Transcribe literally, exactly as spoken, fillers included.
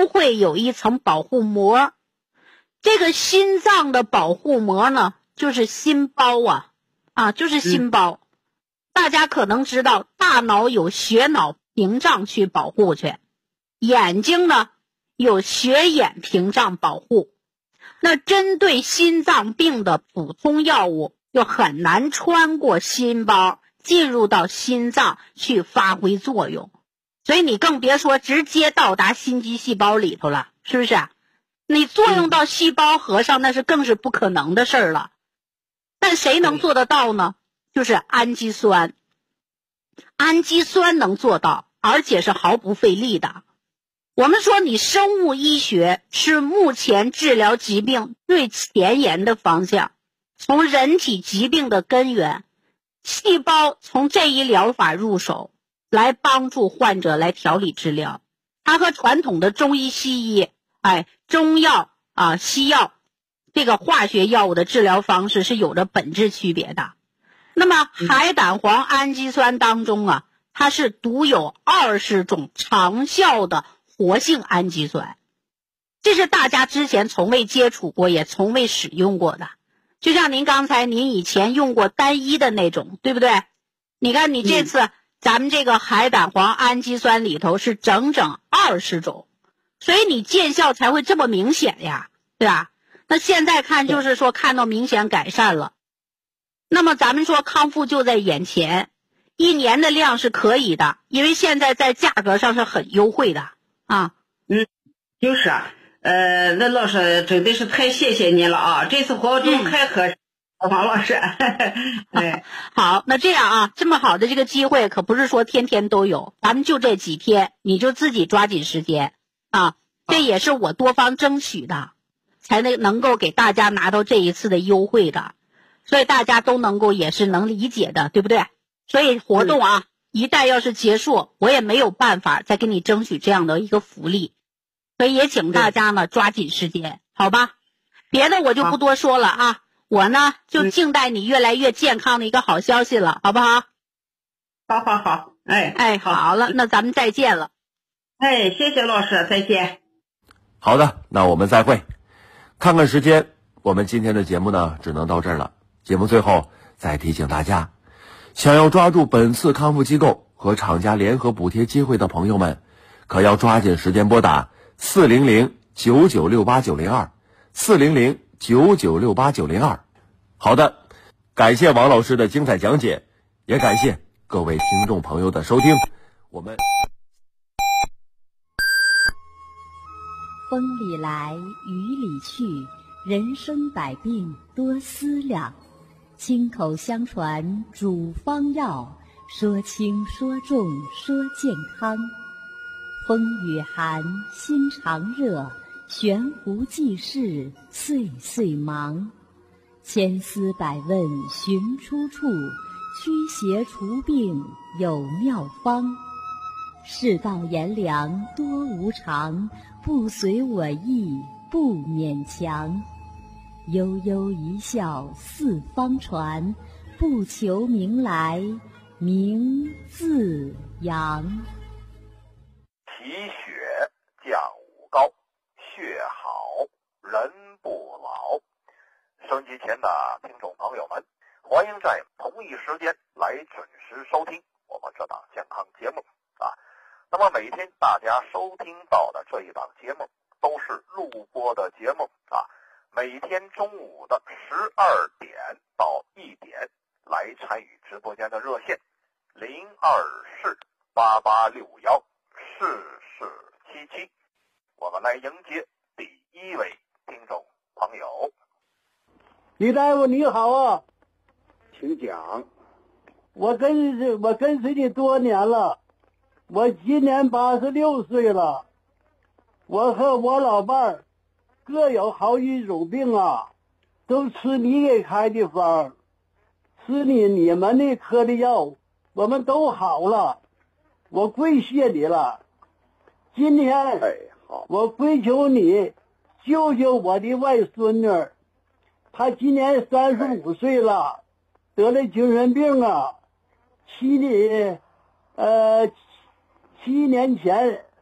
都会有一层保护膜。这个心脏的保护膜呢，就是心包啊，啊，就是心包。嗯、大家可能知道，大脑有血脑屏障去保护去，眼睛呢有血眼屏障保护。那针对心脏病的普通药物，就很难穿过心包进入到心脏去发挥作用，所以你更别说直接到达心肌细胞里头了，是不是啊？你作用到细胞核上，那是更是不可能的事儿了。但谁能做得到呢？就是氨基酸。氨基酸能做到，而且是毫不费力的。我们说你生物医学是目前治疗疾病最前沿的方向，从人体疾病的根源，细胞从这一疗法入手，来帮助患者来调理治疗。它和传统的中医西医，哎，中药啊、西药这个化学药物的治疗方式是有着本质区别的。那么海胆黄氨基酸当中啊，它是独有二十种长效的活性氨基酸，这是大家之前从未接触过也从未使用过的。就像您刚才您以前用过单一的那种，对不对？你看你这次咱们这个海胆黄氨基酸里头是整整二十种，所以你见效才会这么明显呀，对吧？那现在看就是说看到明显改善了。那么咱们说康复就在眼前，一年的量是可以的，因为现在在价格上是很优惠的啊。 嗯，就是啊，呃，那老师真的是太谢谢你了啊！这次活动太合适了，王老师。哎， 好，那这样啊，这么好的这个机会可不是说天天都有，咱们就这几天，你就自己抓紧时间啊，这也是我多方争取的，才能能够给大家拿到这一次的优惠的。所以大家都能够也是能理解的，对不对？所以活动啊，一旦要是结束，我也没有办法再给你争取这样的一个福利，所以也请大家呢抓紧时间，好吧？别的我就不多说了啊，我呢就静待你越来越健康的一个好消息了，好不好？ 好好好，哎哎，好了，那咱们再见了。 哎，谢谢老师，再见。 好的，那我们再会。看看时间，我们今天的节目呢只能到这儿了。节目最后再提醒大家，想要抓住本次康复机构和厂家联合补贴机会的朋友们，可要抓紧时间拨打四零零九九六八九零二 四零零九九六八九零二。好的，感谢王老师的精彩讲解，也感谢各位听众朋友的收听。我们风里来雨里去，人生百病多思量，亲口相传主方药，说轻说重说健康。风雨寒心常热，悬壶济世岁岁忙。千思百问寻出处，驱邪除病有妙方。世道炎凉多无常，不随我意不勉强。悠悠一笑四方传，不求名来名自扬。 提血降五高，血好人不老。收音机前的听众朋友们，欢迎在同一时间来准时收听我们这档健康节目啊。那么每天大家收听到的这一档节目都是录播的节目啊。每天中午的十二点到一点来参与直播间的热线零二四八八六幺四四七七，我们来迎接第一位听众朋友。 李大夫你好啊， 请讲。 我跟随我跟随你多年了，我今年八十六岁了，我和我老伴儿各有好几种病啊，都吃你给开的方，吃你你们那科的药，我们都好了，我跪谢你了。今天我跪求你救救我的外孙女，她今年三十五岁了，得了精神病啊。七年呃七年前